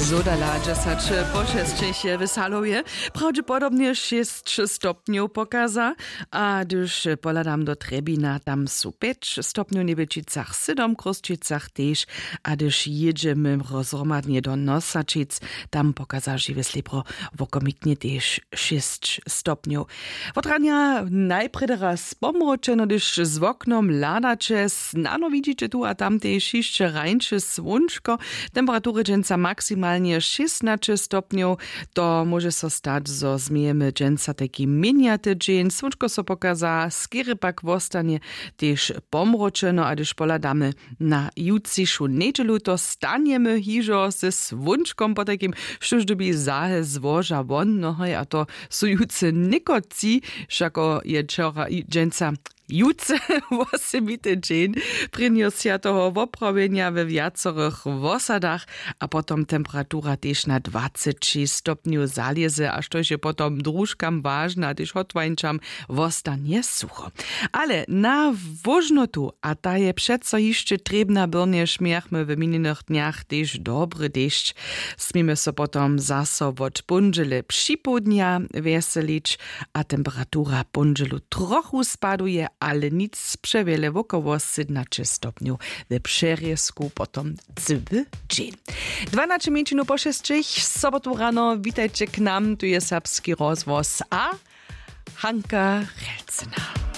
Zodala 10 po 6 w Salowie. Prawdopodobnie 6 stopniów pokaza, a gdyż poladam do Trebina, tam są 5 stopniów, Niebiecicach 7, Kruszczycach też, a gdyż jedziemy rozromadnie do Nosaczyc, tam pokaza, że jest lepro wokomiknie też 6 stopniów. Od rania najpierw raz pomroczeno, gdyż z oknom ladacze, znano widzicie tu, a tam też jeszcze rańcze słonczko, temperatury dżęca maksymalnie 16 stopniów, to może so stać, że zmiejemy dżęca taki miniaty dzień, słonczko so pokaza, skiery pak wostanie też pomroczeno, a gdyż poladamy na jutrzejszą niedzielu, to staniemy hižo ze słonczkom po takim, štož dobi zahe zwoża won, no hej, a to su jutce nikoci, šako je čora dżęca jutce wosemity dzień przyniosła toho woprawienia we wiacorych wosadach, a potom temperatura też na 26 stopniów zalieze, aż to się potom drużkam ważna, też hotwańczam wostanie sucho. Ale na wożnotu, a ta je przeco jeszcze trebna byrnie śmiechmy w minionych dniach też dobry deszcz. Smimy so potom zaso od punżele przypodnia weselić, a temperatura punżelu trochu spaduje, ale nic przewiele wokoło 17 stopniów w Przeriesku, potom cywy dzień. 12 minut po 6, sobotu rano, witajcie k nam, tu jest serbski rozwoz, a Hanka Relcena.